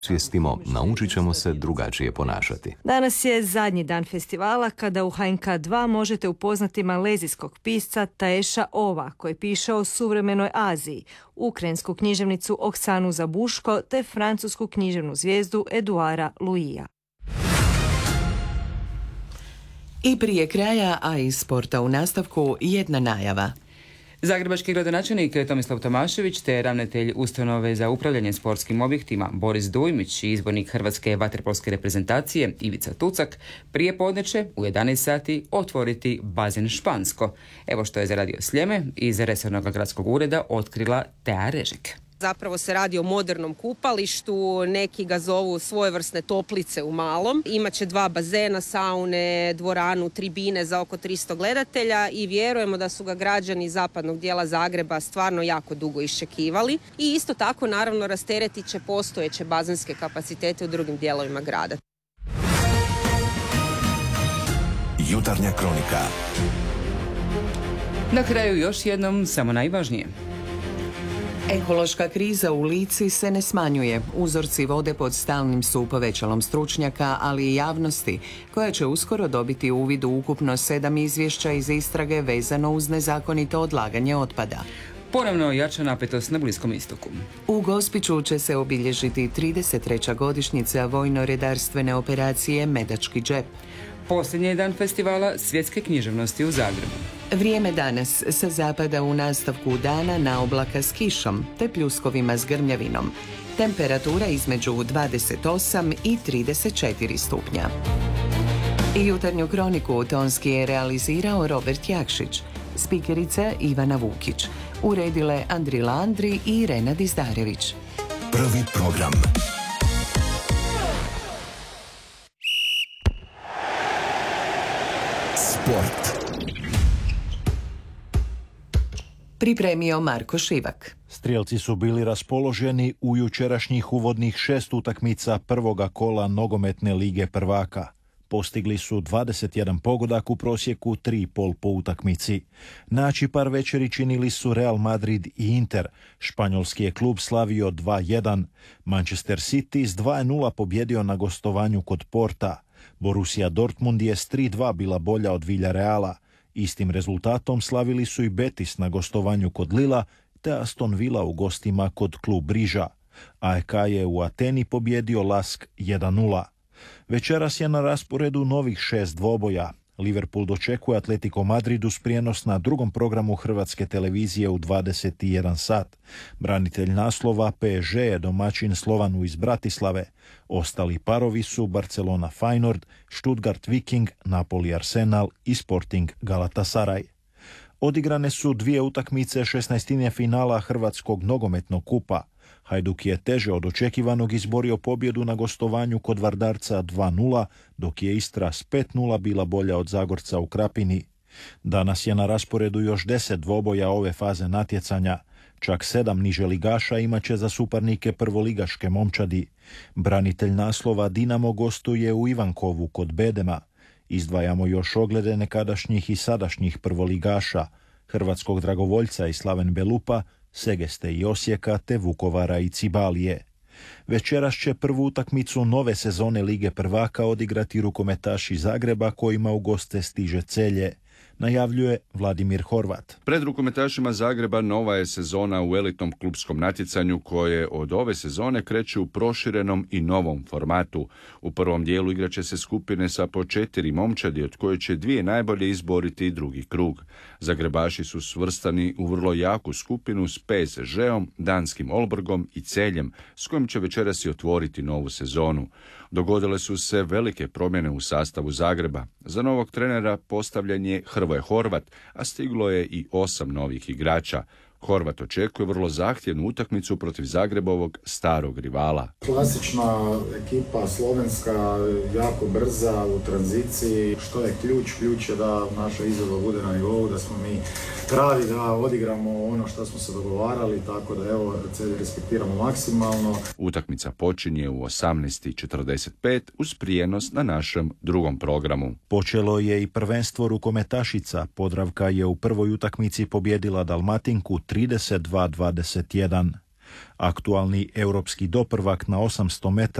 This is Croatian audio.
svijestimo, naučit ćemo se drugačije ponašati. Danas je zadnji dan festivala kada u HNK 2 možete upoznati malezijskog pisca Taesha Ova koji piše o suvremenoj Aziji, ukrajinsku književnicu Oksanu Zabuško te francusku književnu zvijezdu Eduara Louisa. I prije kraja, a iz sporta u nastavku, jedna najava. Zagrebački gradonačelnik Tomislav Tomašević te ravnatelj ustanove za upravljanje sportskim objektima Boris Dujmić i izbornik Hrvatske vaterpolske reprezentacije Ivica Tucak prije podne će u 11 sati otvoriti bazen Špansko. Evo što je za Radio Sljeme iz resornog gradskog ureda otkrila Tea Režek. Zapravo se radi o modernom kupalištu, neki ga zovu svojevrsne toplice u malom. Imaće 2 bazena, saune, dvoranu, tribine za oko 300 gledatelja i vjerujemo da su ga građani zapadnog dijela Zagreba stvarno jako dugo iščekivali. I isto tako naravno rasteretit će postojeće bazenske kapacitete u drugim dijelovima grada. Jutarnja kronika. Na kraju još jednom samo najvažnije. Ekološka kriza u Lici se ne smanjuje. Uzorci vode pod stalnim su povećalom stručnjaka, ali i javnosti, koja će uskoro dobiti uvid u ukupno 7 izvješća iz istrage vezano uz nezakonito odlaganje otpada. Ponovno jača napetost na Bliskom istoku. U Gospiću će se obilježiti 33. godišnjica vojno-redarstvene operacije Medački džep. Posljednji je dan festivala svjetske književnosti u Zagrebu. Vrijeme danas sa zapada u nastavku dana na oblaka s kišom te pljuskovima s grmljavinom. Temperatura između 28 i 34 stupnja. I jutarnju kroniku tonski je realizirao Robert Jakšić, spikerica Ivana Vukić, uredile Andrila Andri i Irena Dizdarević. Prvi program. Sport. Pripremio Marko Šivak. Strijelci su bili raspoloženi u jučerašnjih uvodnih 6 utakmica prvoga kola nogometne lige prvaka. Postigli su 21 pogodak u prosjeku 3,5 po utakmici. Naći par večeri činili su Real Madrid i Inter. Španjolski je klub slavio 2-1. Manchester City s 2-0 pobjedio na gostovanju kod Porta. Borussia Dortmund je s 3-2 bila bolja od Villareala. Istim rezultatom slavili su i Betis na gostovanju kod Lila, te Aston Villa u gostima kod klub Briža. AEK je u Ateni pobjedio Lask 1-0. Večeras je na rasporedu novih 6 dvoboja. Liverpool dočekuje Atletico Madrid uz prijenos na drugom programu Hrvatske televizije u 21 sat. Branitelj naslova PSG je domaćin Slovanu iz Bratislave. Ostali parovi su Barcelona Feyenoord, Stuttgart Viking, Napoli Arsenal i Sporting Galatasaray. Odigrane su 2 utakmice 16. finala Hrvatskog nogometnog kupa. Hajduk je teže od očekivanog izborio pobjedu na gostovanju kod Vardarca 2-0, dok je Istra s 5-0 bila bolja od Zagorca u Krapini. Danas je na rasporedu još 10 dvoboja ove faze natjecanja. Čak 7 niže ligaša imaće za suparnike prvoligaške momčadi. Branitelj naslova Dinamo gostuje u Ivankovu kod Bedema. Izdvajamo još oglede nekadašnjih i sadašnjih prvoligaša, hrvatskog dragovoljca i Slaven Belupa, Segeste i Osijeka te Vukovara i Cibalije. Večeras će prvu utakmicu nove sezone Lige prvaka odigrati rukometaši Zagreba kojima u goste stiže Celje, najavljuje Vladimir Horvat. Pred rukometašima Zagreba nova je sezona u elitnom klupskom natjecanju koje od ove sezone kreće u proširenom i novom formatu. U prvom dijelu igraće se skupine sa po 4 momčadi, od koje će 2 najbolje izboriti drugi krug. Zagrebaši su svrstani u vrlo jaku skupinu s PSG-om, danskim Olborgom i Celjem, s kojim će večeras i otvoriti novu sezonu. Dogodile su se velike promjene u sastavu Zagreba. Za novog trenera postavljen je Hrvoje Horvat, a stiglo je i 8 novih igrača. Horvat očekuje vrlo zahtjevnu utakmicu protiv Zagrebovog starog rivala. Klasična ekipa, slovenska, jako brza u tranziciji. Što je ključ? Ključ je da naša izvedba bude na nivou, da smo mi pravi, da odigramo ono što smo se dogovarali, tako da evo, Celje respektiramo maksimalno. Utakmica počinje u 18:45 uz prijenos na našem drugom programu. Počelo je i prvenstvo rukometašica. Podravka je u prvoj utakmici pobjedila Dalmatinku 32-21. Aktualni europski doprvak na 800 metara